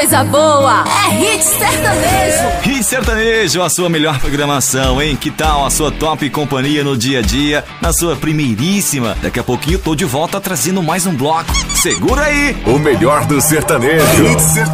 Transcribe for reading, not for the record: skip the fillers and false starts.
Coisa boa, é Hit Sertanejo. Hit Sertanejo, a sua melhor programação, hein? Que tal a sua top companhia no dia a dia, na sua primeiríssima? Daqui a pouquinho tô de volta trazendo mais um bloco. Segura aí! O melhor do sertanejo.